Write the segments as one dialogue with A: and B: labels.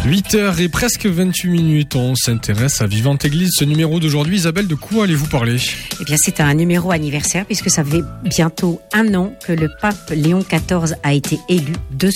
A: 8h et presque 28 minutes, on s'intéresse à Vivante Église. Ce numéro d'aujourd'hui, Isabelle, de quoi allez-vous parler ?
B: Eh bien, c'est un numéro anniversaire puisque ça fait bientôt un an que le pape Léon XIV a été élu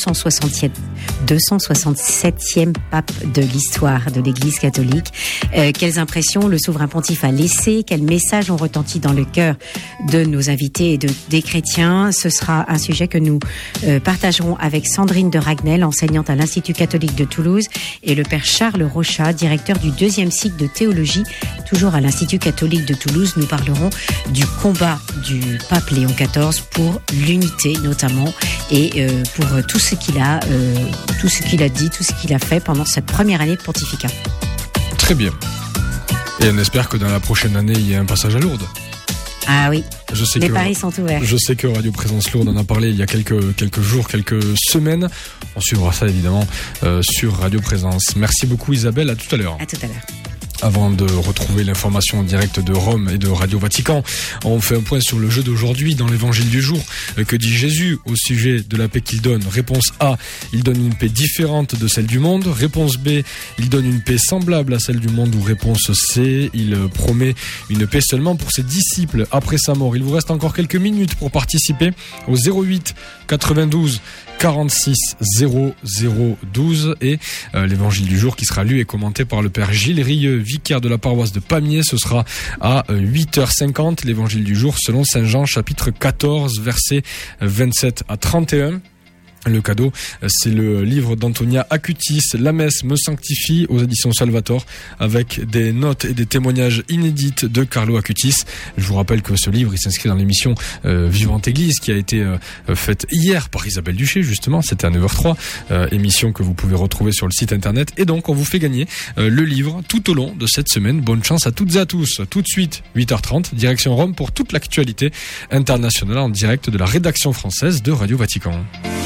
B: 267e pape de l'histoire de l'Église catholique. Quelles impressions le souverain pontife a laissées, quels messages ont retenti dans le cœur de nos invités et des chrétiens. Ce sera un sujet que nous partagerons avec Sandrine de Ragnel, enseignante à l'Institut catholique de Toulouse, et le père Charles Rochat, directeur du 2e cycle de théologie, toujours à l'Institut catholique de Toulouse. Nous parlerons du combat du pape Léon XIV pour l'unité notamment, et pour tout ce qu'il a dit, tout ce qu'il a fait pendant cette première année de pontificat.
A: Très bien. Et on espère que dans la prochaine année, il y a un passage à Lourdes.
B: Ah oui, les paris sont ouverts.
A: Je sais que Radio Présence Lourdes en a parlé il y a quelques jours, quelques semaines. On suivra ça évidemment sur Radio Présence. Merci beaucoup Isabelle, à tout à l'heure.
B: À tout à l'heure.
A: Avant de retrouver l'information en direct de Rome et de Radio Vatican, on fait un point sur le jeu d'aujourd'hui dans l'évangile du jour. Que dit Jésus au sujet de la paix qu'il donne ? Réponse A, il donne une paix différente de celle du monde. Réponse B, il donne une paix semblable à celle du monde. Ou réponse C, il promet une paix seulement pour ses disciples après sa mort. Il vous reste encore quelques minutes pour participer au 08 92 46 0012 et l'évangile du jour qui sera lu et commenté par le père Gilles Rieux, vicaire de la paroisse de Pamiers. Ce sera à 8h50, l'évangile du jour selon Saint Jean, chapitre 14, versets 27 à 31. Le cadeau, c'est le livre d'Antonia Acutis, La messe me sanctifie, aux éditions Salvator, avec des notes et des témoignages inédits de Carlo Acutis. Je vous rappelle que ce livre, il s'inscrit dans l'émission Vivante Église, qui a été faite hier par Isabelle Duché, justement. C'était à 9h03, émission que vous pouvez retrouver sur le site internet. Et donc, on vous fait gagner le livre tout au long de cette semaine. Bonne chance à toutes et à tous. Tout de suite, 8h30, direction Rome pour toute l'actualité internationale en direct de la rédaction française de Radio Vatican.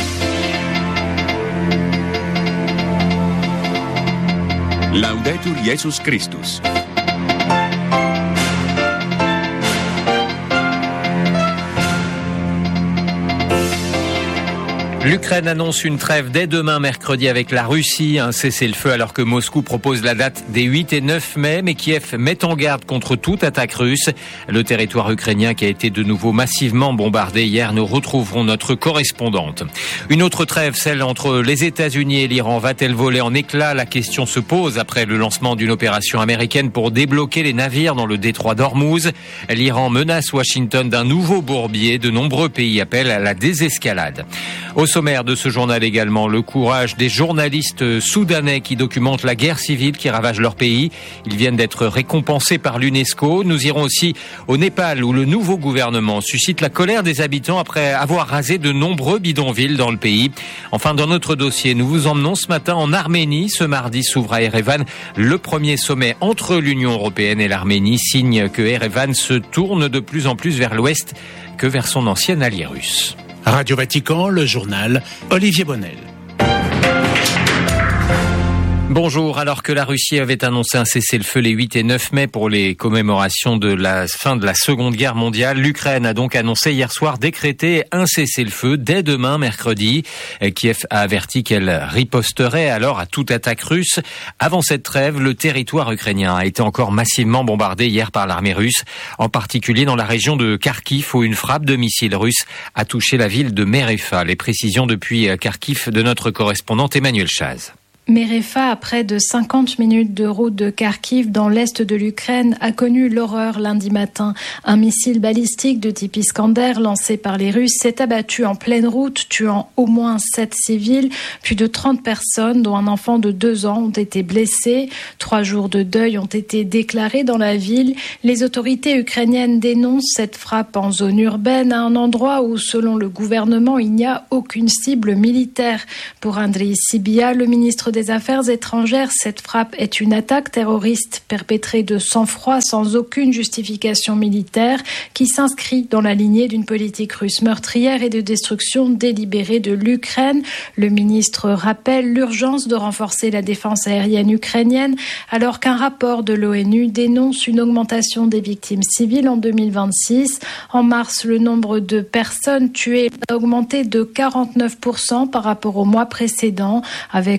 C: Laudetur Jesus Christus.
D: L'Ukraine annonce une trêve dès demain mercredi avec la Russie, un cessez-le-feu alors que Moscou propose la date des 8 et 9 mai, mais Kiev met en garde contre toute attaque russe. Le territoire ukrainien qui a été de nouveau massivement bombardé hier, nous retrouverons notre correspondante. Une autre trêve, celle entre les États-Unis et l'Iran, va-t-elle voler en éclats ? La question se pose après le lancement d'une opération américaine pour débloquer les navires dans le détroit d'Ormuz. L'Iran menace Washington d'un nouveau bourbier. De nombreux pays appellent à la désescalade. Au sommaire de ce journal également, le courage des journalistes soudanais qui documentent la guerre civile qui ravage leur pays. Ils viennent d'être récompensés par l'UNESCO. Nous irons aussi au Népal où le nouveau gouvernement suscite la colère des habitants après avoir rasé de nombreux bidonvilles dans le pays. Enfin, dans notre dossier, nous vous emmenons ce matin en Arménie. Ce mardi s'ouvre à Erevan le premier sommet entre l'Union européenne et l'Arménie, signe que Erevan se tourne de plus en plus vers l'ouest que vers son ancien allié russe.
E: Radio Vatican, le journal, Olivier Bonnel.
D: Bonjour. Alors que la Russie avait annoncé un cessez-le-feu les 8 et 9 mai pour les commémorations de la fin de la Seconde Guerre mondiale, l'Ukraine a donc annoncé hier soir décréter un cessez-le-feu dès demain, mercredi. Kiev a averti qu'elle riposterait alors à toute attaque russe. Avant cette trêve, le territoire ukrainien a été encore massivement bombardé hier par l'armée russe, en particulier dans la région de Kharkiv où une frappe de missiles russes a touché la ville de Merefa. Les précisions depuis Kharkiv de notre correspondante Emmanuel Chaz.
F: Merefa, à près de 50 minutes de route de Kharkiv, dans l'est de l'Ukraine, a connu l'horreur lundi matin. Un missile balistique de type Iskander lancé par les Russes s'est abattu en pleine route, tuant au moins 7 civils. Plus de 30 personnes, dont un enfant de 2 ans, ont été blessées. 3 jours de deuil ont été déclarés dans la ville. Les autorités ukrainiennes dénoncent cette frappe en zone urbaine, à un endroit où, selon le gouvernement, il n'y a aucune cible militaire. Pour Andriy Sybiha, le ministre des Affaires étrangères, cette frappe est une attaque terroriste perpétrée de sang-froid sans aucune justification militaire qui s'inscrit dans la lignée d'une politique russe meurtrière et de destruction délibérée de l'Ukraine. Le ministre rappelle l'urgence de renforcer la défense aérienne ukrainienne alors qu'un rapport de l'ONU dénonce une augmentation des victimes civiles en 2026. En mars, le nombre de personnes tuées a augmenté de 49% par rapport au mois précédent, avec au moins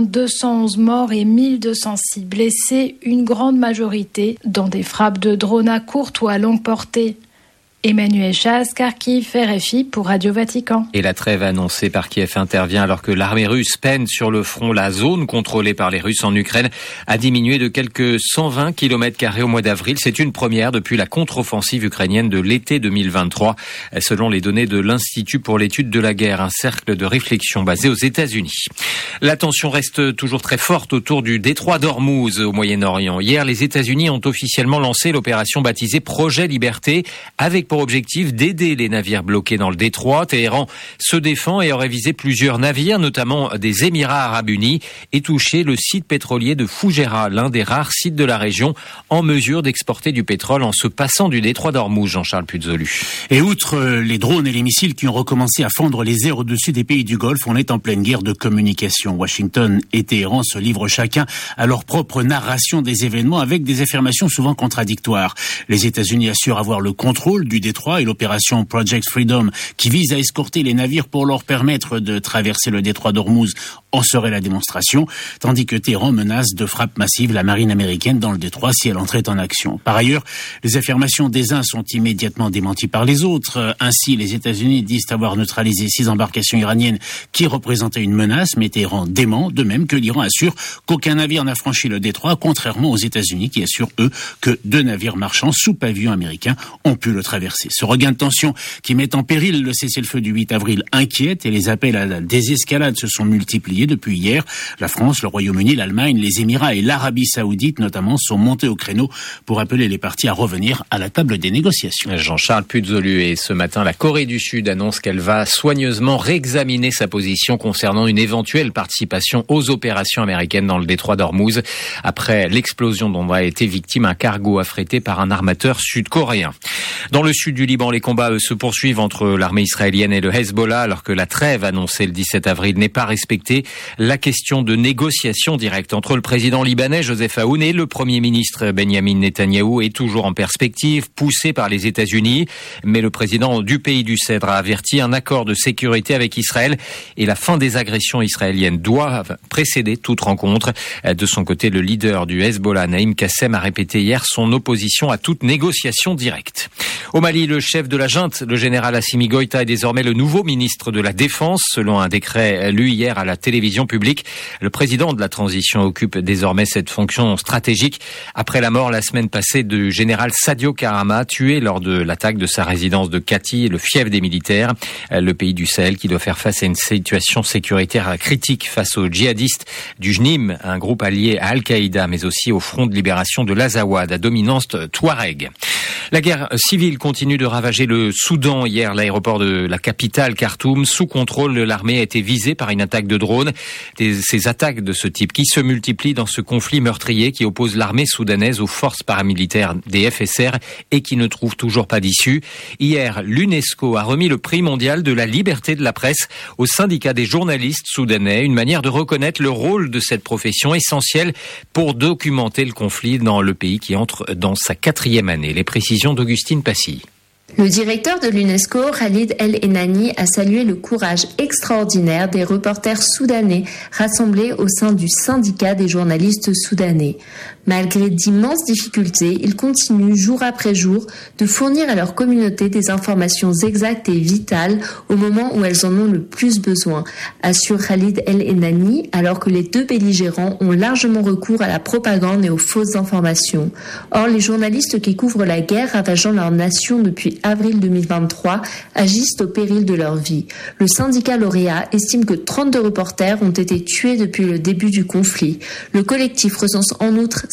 F: 211 morts et 1206 blessés, une grande majorité dans des frappes de drones à courte ou à longue portée. Emmanuel Chaz, Kharkiv, RFI pour Radio Vatican.
D: Et la trêve annoncée par Kiev intervient alors que l'armée russe peine sur le front. La zone contrôlée par les Russes en Ukraine a diminué de quelques 120 km² au mois d'avril. C'est une première depuis la contre-offensive ukrainienne de l'été 2023, selon les données de l'Institut pour l'étude de la guerre, un cercle de réflexion basé aux États-Unis. La tension reste toujours très forte autour du détroit d'Ormuz au Moyen-Orient. Hier, les États-Unis ont officiellement lancé l'opération baptisée Projet Liberté, avec pour objectif d'aider les navires bloqués dans le détroit. Téhéran se défend et aurait visé plusieurs navires, notamment des Émirats Arabes Unis, et touché le site pétrolier de Fougera, l'un des rares sites de la région en mesure d'exporter du pétrole en se passant du détroit d'Ormuz. Jean-Charles Puzolu.
E: Et outre les drones et les missiles qui ont recommencé à fendre les airs au-dessus des pays du Golfe, on est en pleine guerre de communication. Washington et Téhéran se livrent chacun à leur propre narration des événements avec des affirmations souvent contradictoires. Les États-Unis assurent avoir le contrôle du détroit et l'opération Project Freedom qui vise à escorter les navires pour leur permettre de traverser le détroit d'Ormuz en serait la démonstration, tandis que Téhéran menace de frappe massive la marine américaine dans le détroit si elle entrait en action. Par ailleurs, les affirmations des uns sont immédiatement démenties par les autres. Ainsi, les États-Unis disent avoir neutralisé 6 embarcations iraniennes qui représentaient une menace, mais Téhéran dément, de même que l'Iran assure qu'aucun navire n'a franchi le détroit, contrairement aux États-Unis qui assurent, eux, que 2 navires marchands sous pavillon américain ont pu le traverser. Ce regain de tension qui met en péril le cessez-le-feu du 8 avril inquiète et les appels à la désescalade se sont multipliés depuis hier. La France, le Royaume-Uni, l'Allemagne, les Émirats et l'Arabie Saoudite notamment sont montés au créneau pour appeler les parties à revenir à la table des négociations.
D: Jean-Charles Puzolu. Et ce matin, la Corée du Sud annonce qu'elle va soigneusement réexaminer sa position concernant une éventuelle participation aux opérations américaines dans le détroit d'Ormuz après l'explosion dont a été victime un cargo affrété par un armateur sud-coréen. Dans le sud du Liban, les combats se poursuivent entre l'armée israélienne et le Hezbollah alors que la trêve annoncée le 17 avril n'est pas respectée. La question de négociation directe entre le président libanais Joseph Aoun et le premier ministre Benyamin Netanyahou est toujours en perspective, poussée par les États-Unis. Mais le président du pays du Cèdre a averti un accord de sécurité avec Israël et la fin des agressions israéliennes doit précéder toute rencontre. De son côté, le leader du Hezbollah, Naïm Kassem, a répété hier son opposition à toute négociation directe. Au Mali, le chef de la junte, le général Assimi Goïta, est désormais le nouveau ministre de la Défense. Selon un décret lu hier à la télévision publique, le président de la transition occupe désormais cette fonction stratégique après la mort la semaine passée du général Sadio Karama, tué lors de l'attaque de sa résidence de Kati, le fief des militaires. Le pays du Sahel qui doit faire face à une situation sécuritaire critique face aux djihadistes du JNIM, un groupe allié à Al-Qaïda, mais aussi au Front de libération de l'Azawad, à dominance touareg. La guerre civile continue de ravager le Soudan. Hier, l'aéroport de la capitale, Khartoum, sous contrôle de l'armée, a été visé par une attaque de drone. Ces attaques de ce type qui se multiplient dans ce conflit meurtrier qui oppose l'armée soudanaise aux forces paramilitaires des FSR et qui ne trouve toujours pas d'issue. Hier, l'UNESCO a remis le prix mondial de la liberté de la presse au syndicat des journalistes soudanais, une manière de reconnaître le rôle de cette profession essentielle pour documenter le conflit dans le pays qui entre dans sa 4e année. Les précisions d'Augustine Passy.
G: Le directeur de l'UNESCO, Khalid El-Enani, a salué le courage extraordinaire des reporters soudanais rassemblés au sein du syndicat des journalistes soudanais. Malgré d'immenses difficultés, ils continuent jour après jour de fournir à leur communauté des informations exactes et vitales au moment où elles en ont le plus besoin, assure Khalid El-Enani, alors que les 2 belligérants ont largement recours à la propagande et aux fausses informations. Or, les journalistes qui couvrent la guerre ravageant leur nation depuis avril 2023 agissent au péril de leur vie. Le syndicat lauréat estime que 32 reporters ont été tués depuis le début du conflit. Le collectif recense en outre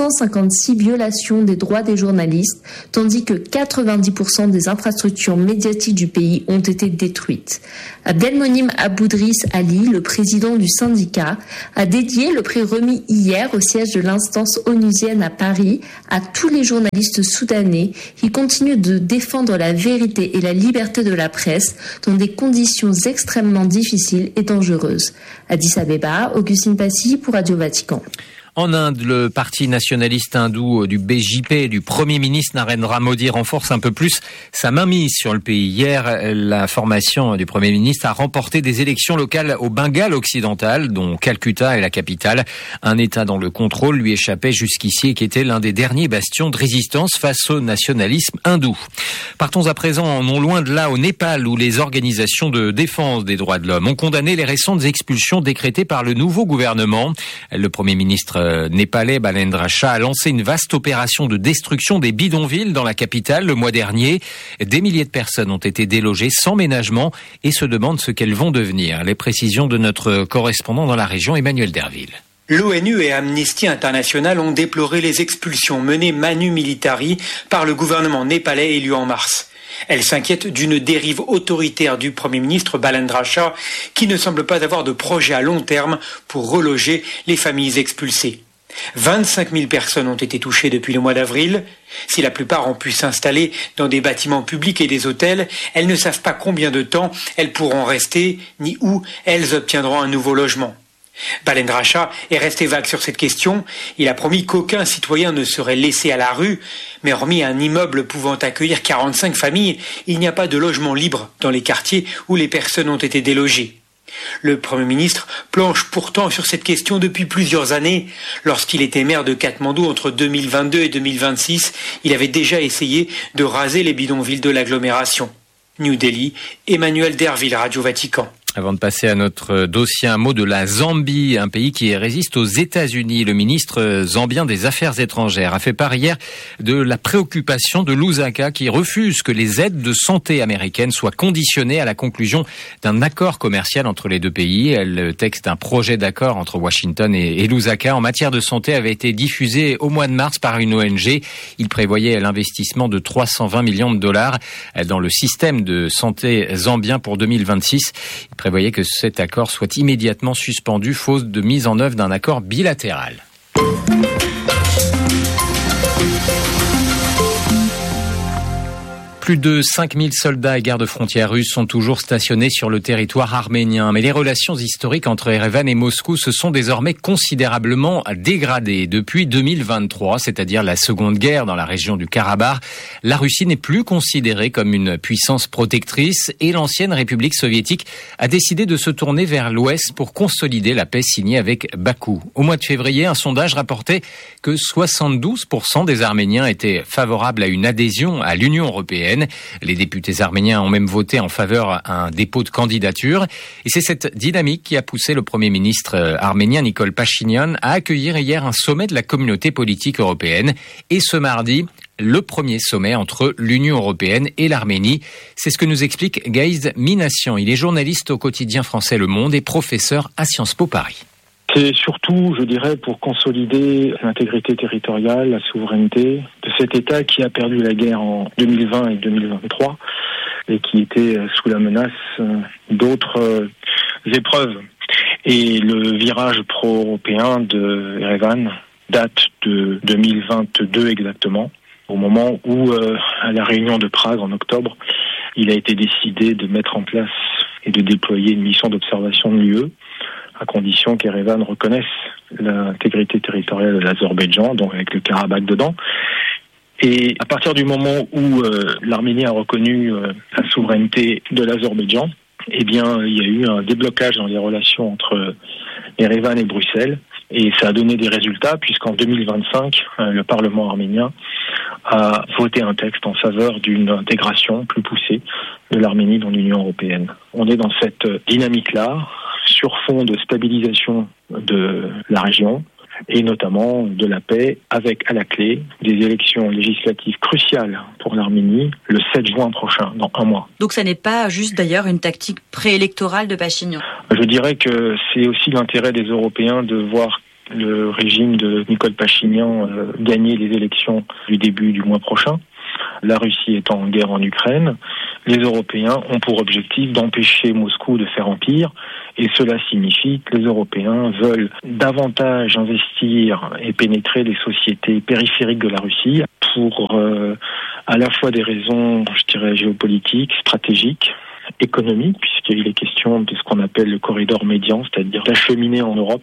G: 556 violations des droits des journalistes, tandis que 90% des infrastructures médiatiques du pays ont été détruites. Abdelmonim Aboudriss Ali, le président du syndicat, a dédié le prix remis hier au siège de l'instance onusienne à Paris à tous les journalistes soudanais qui continuent de défendre la vérité et la liberté de la presse dans des conditions extrêmement difficiles et dangereuses. Addis Abeba, Augustine Passy pour Radio Vatican.
D: En Inde, le parti nationaliste hindou du BJP, du Premier ministre Narendra Modi, renforce un peu plus sa mainmise sur le pays. Hier, la formation du Premier ministre a remporté des élections locales au Bengale occidental, dont Calcutta est la capitale. Un État dont le contrôle lui échappait jusqu'ici et qui était l'un des derniers bastions de résistance face au nationalisme hindou. Partons à présent, non loin de là, au Népal, où les organisations de défense des droits de l'homme ont condamné les récentes expulsions décrétées par le nouveau gouvernement. Le Premier ministre népalais Balendra Shah a lancé une vaste opération de destruction des bidonvilles dans la capitale le mois dernier. Des milliers de personnes ont été délogées sans ménagement et se demandent ce qu'elles vont devenir. Les précisions de notre correspondant dans la région, Emmanuel Derville.
H: L'ONU et Amnesty International ont déploré les expulsions menées manu militari par le gouvernement népalais élu en mars. Elles s'inquiètent d'une dérive autoritaire du Premier ministre Balendra Shah qui ne semble pas avoir de projet à long terme pour reloger les familles expulsées. 25 000 personnes ont été touchées depuis le mois d'avril. Si la plupart ont pu s'installer dans des bâtiments publics et des hôtels, elles ne savent pas combien de temps elles pourront rester, ni où elles obtiendront un nouveau logement. Balendra Shah est resté vague sur cette question. Il a promis qu'aucun citoyen ne serait laissé à la rue, mais hormis un immeuble pouvant accueillir 45 familles, il n'y a pas de logement libre dans les quartiers où les personnes ont été délogées. Le Premier ministre planche pourtant sur cette question depuis plusieurs années. Lorsqu'il était maire de Katmandou entre 2022 et 2026, il avait déjà essayé de raser les bidonvilles de l'agglomération. New Delhi, Emmanuel Derville, Radio Vatican.
D: Avant de passer à notre dossier, un mot de la Zambie, un pays qui résiste aux États-Unis. Le ministre zambien des Affaires étrangères a fait part hier de la préoccupation de Lusaka qui refuse que les aides de santé américaines soient conditionnées à la conclusion d'un accord commercial entre les deux pays. Le texte d'un projet d'accord entre Washington et Lusaka en matière de santé avait été diffusé au mois de mars par une ONG. Il prévoyait l'investissement de 320 millions de dollars dans le système de santé zambien pour 2026. Il prévoyait que cet accord soit immédiatement suspendu, faute de mise en œuvre d'un accord bilatéral. Plus de 5000 soldats et gardes-frontières russes sont toujours stationnés sur le territoire arménien. Mais les relations historiques entre Erevan et Moscou se sont désormais considérablement dégradées. Depuis 2023, c'est-à-dire la Seconde Guerre dans la région du Karabakh, la Russie n'est plus considérée comme une puissance protectrice et l'ancienne République soviétique a décidé de se tourner vers l'Ouest pour consolider la paix signée avec Bakou. Au mois de février, un sondage rapportait que 72% des Arméniens étaient favorables à une adhésion à l'Union européenne. Les députés arméniens ont même voté en faveur d'un dépôt de candidature. Et c'est cette dynamique qui a poussé le Premier ministre arménien Nikol Pachinian à accueillir hier un sommet de la communauté politique européenne. Et ce mardi, le premier sommet entre l'Union européenne et l'Arménie. C'est ce que nous explique Gaïz Minassian. Il est journaliste au quotidien français Le Monde et professeur à Sciences Po Paris.
I: C'est surtout, je dirais, pour consolider l'intégrité territoriale, la souveraineté de cet État qui a perdu la guerre en 2020 et 2023 et qui était sous la menace d'autres épreuves. Et le virage pro-européen de Erevan date de 2022 exactement, au moment où, à la réunion de Prague en octobre, il a été décidé de mettre en place et de déployer une mission d'observation de l'UE, à condition qu'Erevan reconnaisse l'intégrité territoriale de l'Azerbaïdjan, donc avec le Karabakh dedans. Et à partir du moment où l'Arménie a reconnu la souveraineté de l'Azerbaïdjan, eh bien, il y a eu un déblocage dans les relations entre Erevan et Bruxelles. Et ça a donné des résultats, puisqu'en 2025, le Parlement arménien a voté un texte en faveur d'une intégration plus poussée de l'Arménie dans l'Union européenne. On est dans cette dynamique-là, sur fond de stabilisation de la région et notamment de la paix, avec à la clé des élections législatives cruciales pour l'Arménie le 7 juin prochain, dans un mois.
J: Donc ça n'est pas juste d'ailleurs une tactique préélectorale de Pachinian.
I: Je dirais que c'est aussi l'intérêt des Européens de voir le régime de Nikol Pachinian gagner les élections du début du mois prochain. La Russie étant en guerre en Ukraine, les Européens ont pour objectif d'empêcher Moscou de faire empire, et cela signifie que les Européens veulent davantage investir et pénétrer les sociétés périphériques de la Russie pour à la fois des raisons, je dirais, géopolitiques, stratégiques, économiques, puisqu'il est question de ce qu'on appelle le corridor médian, c'est-à-dire d'acheminer en Europe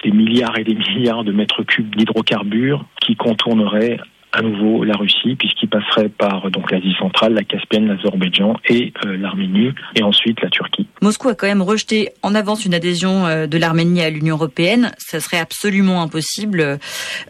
I: des milliards et des milliards de mètres cubes d'hydrocarbures qui contourneraient à nouveau la Russie, puisqu'il passerait par donc l'Asie centrale, la Caspienne, l'Azerbaïdjan et l'Arménie, et ensuite la Turquie.
J: Moscou a quand même rejeté en avance une adhésion de l'Arménie à l'Union européenne. Ça serait absolument impossible. Pourquoi ?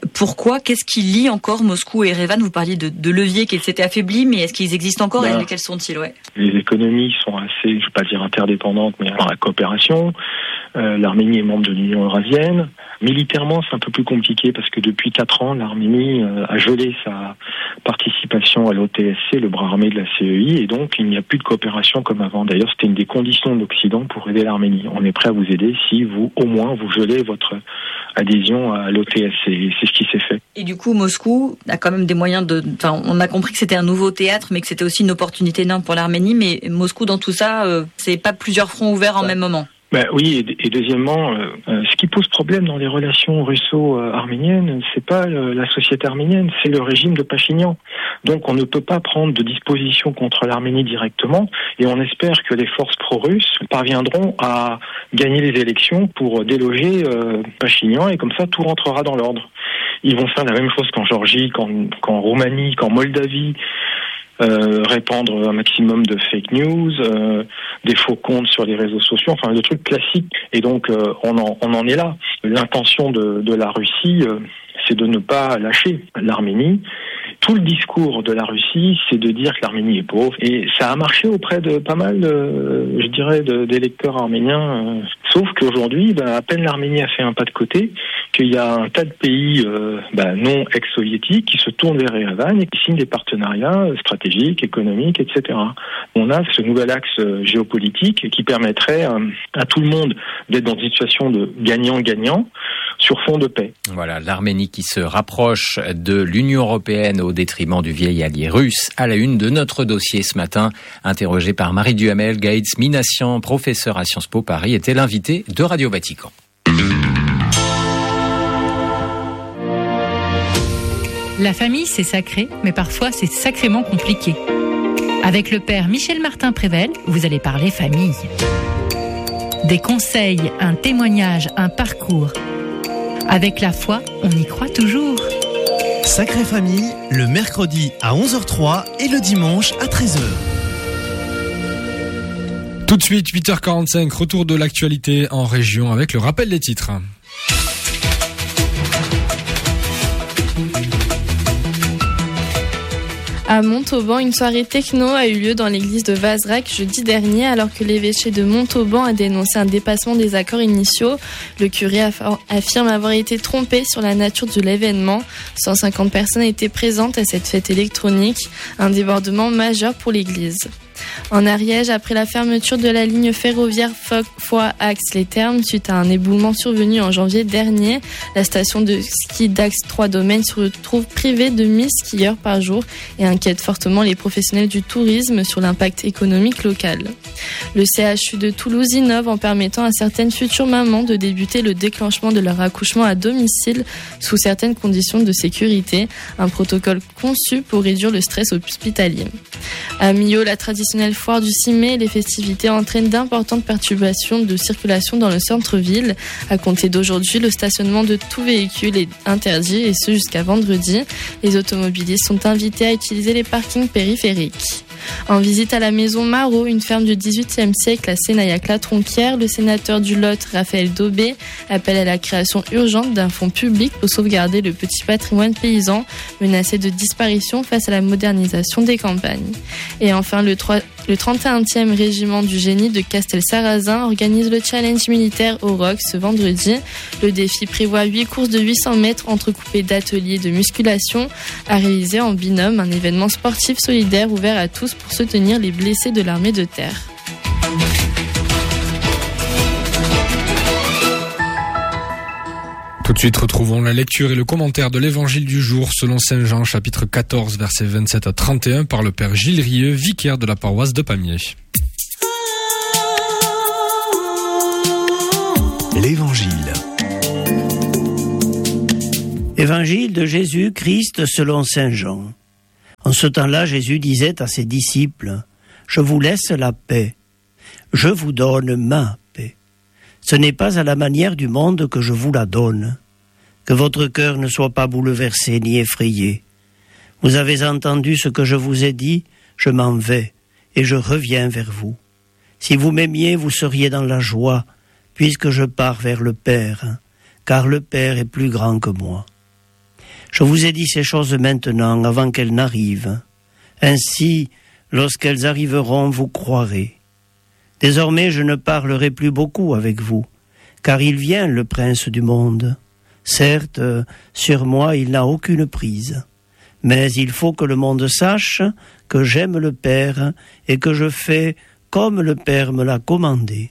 J: Qu'est-ce qui lie encore Moscou et Erevan ? Vous parliez de leviers qui s'étaient affaiblis, mais est-ce qu'ils existent encore et quels sont-ils ?
I: Les économies sont assez, je ne vais pas dire interdépendantes, mais dans la coopération. L'Arménie est membre de l'Union eurasienne. Militairement, c'est un peu plus compliqué parce que depuis 4 ans, l'Arménie a gelé sa participation à l'OTSC, le bras armé de la CEI, et donc il n'y a plus de coopération comme avant. D'ailleurs, c'était une des conditions de l'Occident pour aider l'Arménie. On est prêt à vous aider si au moins, vous gelez votre adhésion à l'OTSC, et c'est ce qui s'est fait.
J: Et du coup, Moscou a quand même des moyens on a compris que c'était un nouveau théâtre, mais que c'était aussi une opportunité énorme pour l'Arménie, mais Moscou, dans tout ça, c'est pas plusieurs fronts ouverts en même moment.
I: Oui, et deuxièmement, ce qui pose problème dans les relations russo-arméniennes, c'est pas la société arménienne, c'est le régime de Pachinian. Donc on ne peut pas prendre de dispositions contre l'Arménie directement, et on espère que les forces pro-russes parviendront à gagner les élections pour déloger Pachinian, et comme ça tout rentrera dans l'ordre. Ils vont faire la même chose qu'en Géorgie, qu'en Roumanie, qu'en Moldavie. Répandre un maximum de fake news, des faux comptes sur les réseaux sociaux, enfin le truc classique. Et donc on en est là. L'intention de la Russie, c'est de ne pas lâcher l'Arménie. Tout le discours de la Russie, c'est de dire que l'Arménie est pauvre. Et ça a marché auprès de pas mal, d'électeurs arméniens. Sauf qu'aujourd'hui, à peine l'Arménie a fait un pas de côté, qu'il y a un tas de pays non ex-soviétiques qui se tournent vers Erevan et qui signent des partenariats stratégiques, économiques, etc. On a ce nouvel axe géopolitique qui permettrait à tout le monde d'être dans une situation de gagnant-gagnant sur fond de paix.
D: Voilà, l'Arménie qui se rapproche de l'Union européenne au détriment du vieil allié russe. À la une de notre dossier ce matin, interrogé par Marie Duhamel, Gaëtz Minassian, professeur à Sciences Po Paris, était l'invité de Radio Vatican.
K: La famille, c'est sacré, mais parfois c'est sacrément compliqué. Avec le père Michel Martin-Prével, vous allez parler famille. Des conseils, un témoignage, un parcours. Avec la foi, on y croit toujours.
L: Sacrée Famille, le mercredi à 11h03 et le dimanche à 13h.
A: Tout de suite, 8h45, retour de l'actualité en région avec le rappel des titres.
M: À Montauban, une soirée techno a eu lieu dans l'église de Vazerac jeudi dernier alors que l'évêché de Montauban a dénoncé un dépassement des accords initiaux. Le curé affirme avoir été trompé sur la nature de l'événement. 150 personnes étaient présentes à cette fête électronique, un débordement majeur pour l'église. En Ariège, après la fermeture de la ligne ferroviaire Foix-Axe-les-Thermes suite à un éboulement survenu en janvier dernier, la station de ski d'Axe 3 Domaines se retrouve privée de 1000 skieurs par jour et inquiète fortement les professionnels du tourisme sur l'impact économique local. Le CHU de Toulouse innove en permettant à certaines futures mamans de débuter le déclenchement de leur accouchement à domicile sous certaines conditions de sécurité, un protocole conçu pour réduire le stress hospitalier. À Millau, la traditionnelle foire du 6 mai, les festivités entraînent d'importantes perturbations de circulation dans le centre-ville. À compter d'aujourd'hui, le stationnement de tout véhicule est interdit et ce jusqu'à vendredi. Les automobilistes sont invités à utiliser les parkings périphériques. En visite à la maison Marot, une ferme du XVIIIe siècle à Sénaillac-la-Tronquière, le sénateur du Lot, Raphaël Daubé, appelle à la création urgente d'un fonds public pour sauvegarder le petit patrimoine paysan menacé de disparition face à la modernisation des campagnes. Et enfin, le 31e régiment du génie de Castel-Sarrazin organise le challenge militaire au ROC ce vendredi. Le défi prévoit 8 courses de 800 mètres entrecoupées d'ateliers de musculation à réaliser en binôme, un événement sportif solidaire ouvert à tous pour soutenir les blessés de l'armée de terre.
A: Tout de suite, retrouvons la lecture et le commentaire de l'évangile du jour selon Saint Jean, chapitre 14, versets 27 à 31, par le père Gilles Rieux, vicaire de la paroisse de Pamiers.
N: L'évangile. Évangile de Jésus-Christ selon Saint Jean. En ce temps-là, Jésus disait à ses disciples : « Je vous laisse la paix, je vous donne ma paix. Ce n'est pas à la manière du monde que je vous la donne. Que votre cœur ne soit pas bouleversé ni effrayé. Vous avez entendu ce que je vous ai dit, je m'en vais, et je reviens vers vous. Si vous m'aimiez, vous seriez dans la joie, puisque je pars vers le Père, car le Père est plus grand que moi. Je vous ai dit ces choses maintenant, avant qu'elles n'arrivent. Ainsi, lorsqu'elles arriveront, vous croirez. Désormais, je ne parlerai plus beaucoup avec vous, car il vient le prince du monde. Certes, sur moi, il n'a aucune prise. Mais il faut que le monde sache que j'aime le Père et que je fais comme le Père me l'a commandé.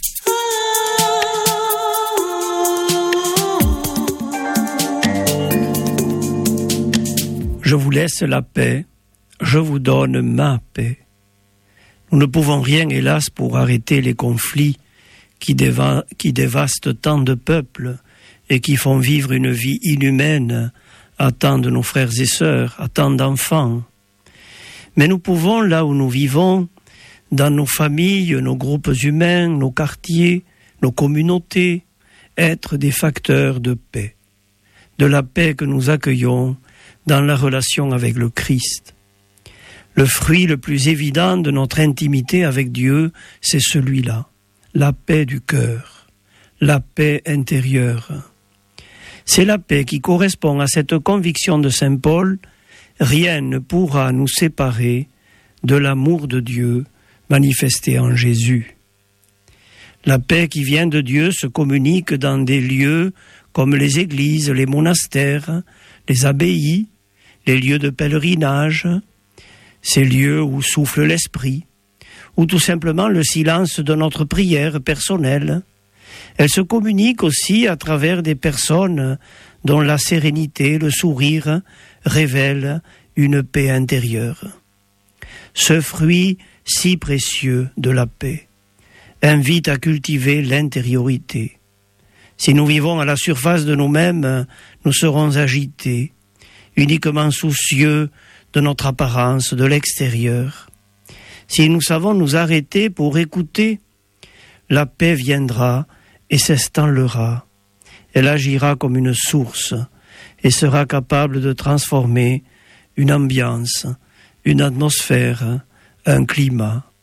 N: Je vous laisse la paix, je vous donne ma paix. Nous ne pouvons rien, hélas, pour arrêter les conflits qui dévastent tant de peuples et qui font vivre une vie inhumaine à tant de nos frères et sœurs, à tant d'enfants. Mais nous pouvons, là où nous vivons, dans nos familles, nos groupes humains, nos quartiers, nos communautés, être des facteurs de paix. De la paix que nous accueillons dans la relation avec le Christ. Le fruit le plus évident de notre intimité avec Dieu, c'est celui-là, la paix du cœur, la paix intérieure. C'est la paix qui correspond à cette conviction de saint Paul, rien ne pourra nous séparer de l'amour de Dieu manifesté en Jésus. La paix qui vient de Dieu se communique dans des lieux comme les églises, les monastères, les abbayes, les lieux de pèlerinage, ces lieux où souffle l'esprit, ou tout simplement le silence de notre prière personnelle. Elle se communique aussi à travers des personnes dont la sérénité, le sourire révèlent une paix intérieure. Ce fruit si précieux de la paix invite à cultiver l'intériorité. Si nous vivons à la surface de nous-mêmes, nous serons agités, uniquement soucieux de notre apparence, de l'extérieur. Si nous savons nous arrêter pour écouter, la paix viendra et s'installera. Elle agira comme une source et sera capable de transformer une ambiance, une atmosphère, un climat.